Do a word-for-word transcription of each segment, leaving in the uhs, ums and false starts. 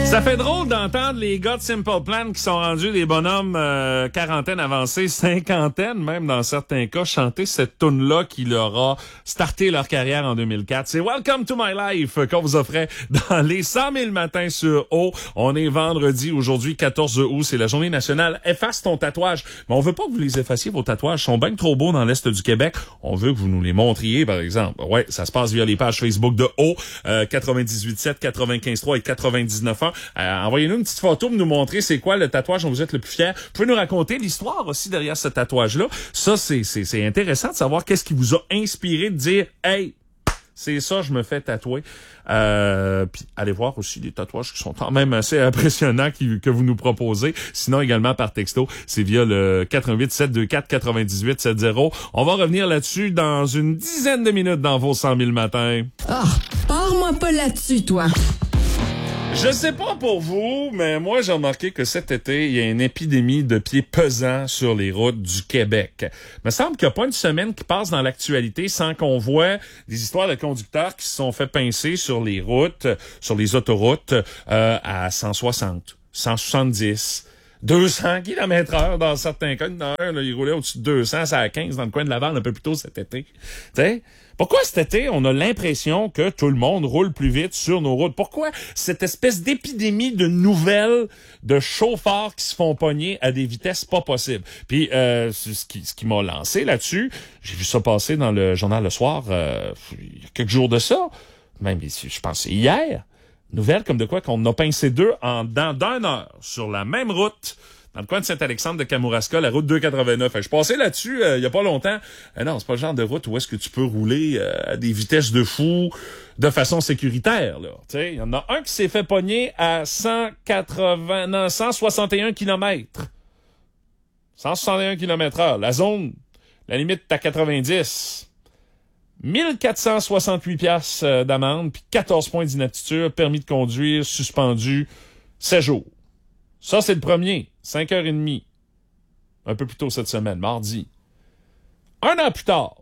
Ça fait drôle d'entendre les gars de Simple Plan qui sont rendus des bonhommes euh, quarantaine avancée, cinquantaine même dans certains cas, chanter cette toune-là qui leur a starté leur carrière en deux mille quatre. C'est Welcome to My Life qu'on vous offrait dans les cent mille matins sur O. On est vendredi, aujourd'hui quatorze août, c'est la journée nationale Efface ton tatouage. Mais on veut pas que vous les effaciez, vos tatouages sont bien trop beaux dans l'Est du Québec. On veut que vous nous les montriez, par exemple. Ouais, ça se passe via les pages Facebook de O, euh, quatre-vingt-dix-huit sept, quatre-vingt-quinze trois et quatre-vingt-dix-neuf un. Euh, envoyez-nous une petite photo pour nous montrer c'est quoi le tatouage dont vous êtes le plus fier. Vous pouvez nous raconter l'histoire aussi derrière ce tatouage-là. Ça, c'est, c'est, c'est intéressant de savoir qu'est-ce qui vous a inspiré de dire « Hey, c'est ça, je me fais tatouer. Euh, » Puis allez voir aussi les tatouages qui sont quand même assez impressionnants qui, que vous nous proposez. Sinon, également par texto, c'est via le quatre un huit sept deux quatre neuf huit sept zéro. On va revenir là-dessus dans une dizaine de minutes dans vos cent mille matins. Ah, oh, pars-moi pas là-dessus, toi. Je sais pas pour vous, mais moi, j'ai remarqué que cet été, il y a une épidémie de pieds pesants sur les routes du Québec. Il me semble qu'il n'y a pas une semaine qui passe dans l'actualité sans qu'on voit des histoires de conducteurs qui se sont fait pincer sur les routes, sur les autoroutes, euh, à cent soixante, cent soixante-dix, deux cents kilomètres heure dans certains cas. Dans un, là, il roulait au-dessus de deux cents, ça à quinze dans le coin de Laval un peu plus tôt cet été. Tu sais? Pourquoi cet été, on a l'impression que tout le monde roule plus vite sur nos routes? Pourquoi cette espèce d'épidémie de nouvelles de chauffeurs qui se font pogner à des vitesses pas possibles? Puis, euh, ce qui, ce qui m'a lancé là-dessus, j'ai vu ça passer dans le journal Le Soir euh, il y a quelques jours de ça. Même, je pense, hier. Nouvelle comme de quoi qu'on a pincé deux en dans d'une heure sur la même route. Dans le coin de Saint-Alexandre de Kamouraska, la route deux cent quatre-vingt-neuf. Je suis passé là-dessus euh, il y a pas longtemps. Euh, non, c'est pas le genre de route où est-ce que tu peux rouler euh, à des vitesses de fou de façon sécuritaire, là. Tu sais, il y en a un qui s'est fait pogner à cent quatre-vingts, non, cent soixante et un kilomètres. cent soixante et un kilomètres heure. La zone, la limite est à quatre-vingt-dix. mille quatre cent soixante-huit piastres d'amende, puis quatorze points d'inaptitude, permis de conduire, suspendu, sept jours. Ça, c'est le premier. cinq heures trente. Un peu plus tôt cette semaine, mardi. Un an plus tard,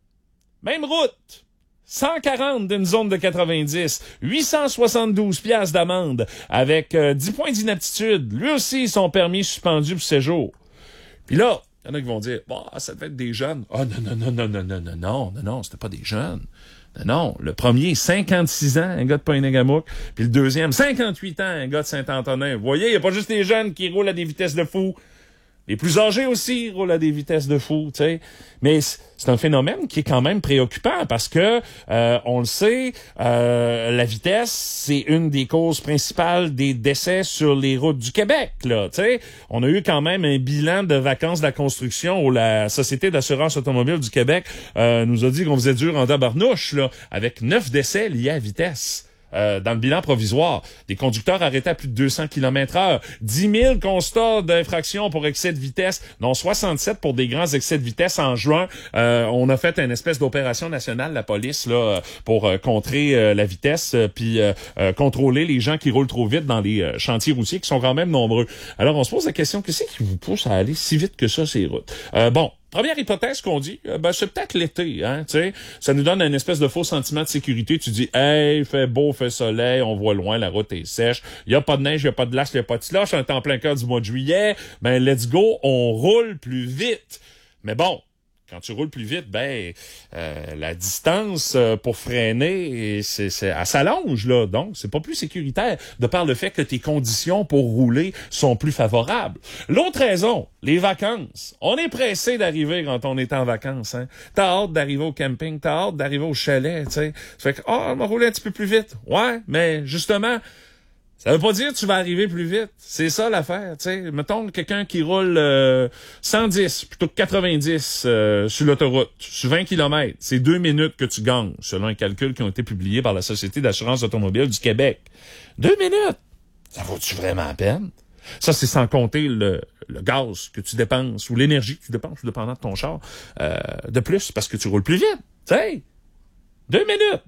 même route. cent quarante d'une zone de quatre-vingt-dix. huit cent soixante-douze piastres d'amende avec euh, dix points d'inaptitude. Lui aussi, son permis suspendu pour sept jours. Puis là, il y en a qui vont dire, bah, ça devait être des jeunes. Ah, non, non, non, non, non, non, non, non, non, non, c'était pas des jeunes. Non, non, le premier, cinquante-six ans, un gars de Pointe-Négamouk. Puis le deuxième, cinquante-huit ans, un gars de Saint-Antonin. Vous voyez, il n'y a pas juste les jeunes qui roulent à des vitesses de fou. Les plus âgés aussi roulent à des vitesses de fou, tu sais. Mais c'est un phénomène qui est quand même préoccupant parce que, euh, on le sait, euh, la vitesse, c'est une des causes principales des décès sur les routes du Québec, là, tu sais. On a eu quand même un bilan de vacances de la construction où la Société d'assurance automobile du Québec euh, nous a dit qu'on faisait dur en tabarnouche, là, avec neuf décès liés à vitesse. Euh, dans le bilan provisoire, des conducteurs arrêtés à plus de deux cents kilomètres heure, dix mille constats d'infraction pour excès de vitesse, dont soixante-sept pour des grands excès de vitesse en juin. Euh, on a fait une espèce d'opération nationale, la police, là, pour euh, contrer euh, la vitesse, euh, puis euh, euh, contrôler les gens qui roulent trop vite dans les euh, chantiers routiers qui sont quand même nombreux. Alors, on se pose la question, qu'est-ce qui vous pousse à aller si vite que ça, ces routes? Euh, bon. Première hypothèse qu'on dit, euh, ben c'est peut-être l'été, hein, tu sais. Ça nous donne un espèce de faux sentiment de sécurité. Tu dis, hey, fait beau, fait soleil, on voit loin, la route est sèche. Il y a pas de neige, il y a pas de glace, il y a pas de slush. On est en plein cœur du mois de juillet. Ben let's go, on roule plus vite. Mais bon, quand tu roules plus vite, ben euh, la distance euh, pour freiner, c'est, c'est, elle s'allonge, là. Donc, c'est pas plus sécuritaire de par le fait que tes conditions pour rouler sont plus favorables. L'autre raison, les vacances. On est pressé d'arriver quand on est en vacances. Hein. T'as hâte d'arriver au camping, t'as hâte d'arriver au chalet. Tu sais, ça fait que, oh, on va rouler un petit peu plus vite. Ouais, mais justement, ça veut pas dire que tu vas arriver plus vite. C'est ça l'affaire, tu sais. Mettons quelqu'un qui roule euh, cent dix plutôt que quatre-vingt-dix euh, sur l'autoroute, sur vingt kilomètres. C'est deux minutes que tu gagnes, selon un calcul qui ont été publiés par la Société d'assurance automobile du Québec. Deux minutes! Ça vaut-tu vraiment la peine? Ça, c'est sans compter le, le gaz que tu dépenses ou l'énergie que tu dépenses, dépendant de ton char, euh, de plus, parce que tu roules plus vite. Tu sais, deux minutes.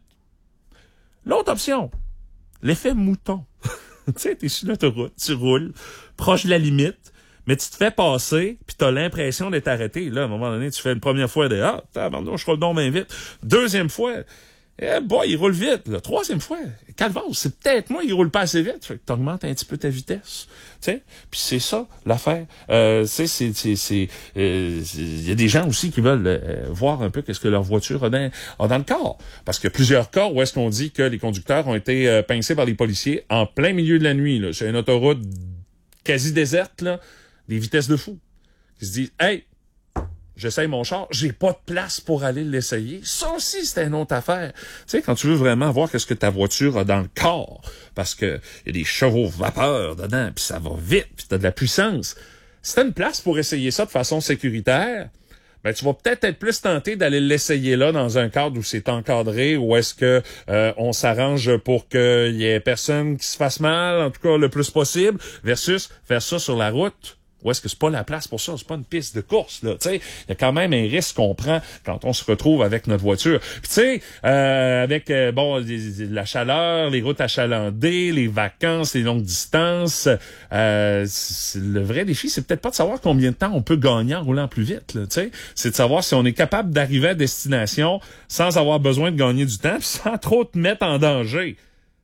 L'autre option, l'effet mouton. Tu sais, t'es sur l'autoroute, tu roules, proche de la limite, mais tu te fais passer, puis t'as l'impression d'être arrêté. Là, à un moment donné, tu fais une première fois de « Ah, tabarnak, je roule donc bien vite. » Deuxième fois, Eh boy, il roule vite. La troisième fois, calvaire, c'est peut-être moi, il roule pas assez vite. Fait que t'augmentes un petit peu ta vitesse. Tu sais, puis c'est ça l'affaire. Euh, tu sais, c'est, c'est, c'est, euh, il y a des gens aussi qui veulent euh, voir un peu qu'est-ce que leur voiture a dans, a dans le corps. Parce qu'il y a plusieurs cas où est-ce qu'on dit que les conducteurs ont été euh, pincés par les policiers en plein milieu de la nuit. Là, c'est une autoroute quasi déserte, là, des vitesses de fou. Ils se disent, hey. J'essaye mon char, j'ai pas de place pour aller l'essayer. Ça aussi, c'est une autre affaire. Tu sais, quand tu veux vraiment voir qu'est-ce que ta voiture a dans le corps, parce que y a des chevaux vapeur dedans, puis ça va vite, puis t'as de la puissance. Si t'as une place pour essayer ça de façon sécuritaire, ben tu vas peut-être être plus tenté d'aller l'essayer là dans un cadre où c'est encadré, où est-ce que euh, on s'arrange pour qu'il y ait personne qui se fasse mal, en tout cas le plus possible, versus faire ça sur la route. Ou est-ce que c'est pas la place pour ça? C'est pas une piste de course, là. Tu sais, il y a quand même un risque qu'on prend quand on se retrouve avec notre voiture. Puis tu sais, euh, avec euh, bon les, les, la chaleur, les routes achalandées, les vacances, les longues distances, euh, le vrai défi, c'est peut-être pas de savoir combien de temps on peut gagner en roulant plus vite, là. Tu sais, c'est de savoir si on est capable d'arriver à destination sans avoir besoin de gagner du temps, puis sans trop te mettre en danger.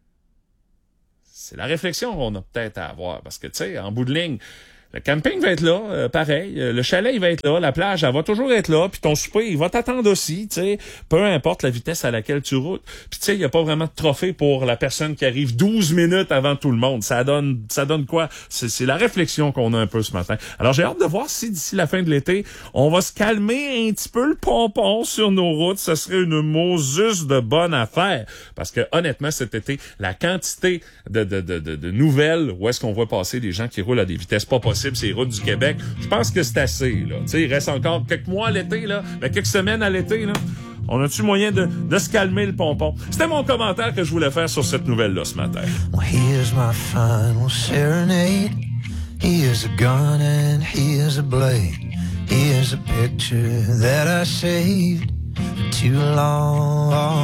C'est la réflexion qu'on a peut-être à avoir, parce que tu sais, en bout de ligne. Le camping va être là, euh, pareil. Le chalet, il va être là. La plage, elle va toujours être là. Puis ton souper, il va t'attendre aussi, tu sais. Peu importe la vitesse à laquelle tu roules. Puis tu sais, il n'y a pas vraiment de trophée pour la personne qui arrive douze minutes avant tout le monde. Ça donne ça donne quoi? C'est, c'est la réflexion qu'on a un peu ce matin. Alors, j'ai hâte de voir si d'ici la fin de l'été, on va se calmer un petit peu le pompon sur nos routes. Ce serait une Moses de bonne affaire. Parce que honnêtement, cet été, la quantité de, de, de, de, de nouvelles où est-ce qu'on voit passer des gens qui roulent à des vitesses pas possibles ces routes du Québec, je pense que c'est assez, là. Tu sais, il reste encore quelques mois à l'été, là, ben, quelques semaines à l'été, là. On a-tu moyen de, de se calmer le pompon? C'était mon commentaire que je voulais faire sur cette nouvelle-là ce matin. Well, here's my final serenade. Here's a gun and here's a blade. Here's a picture that I saved too long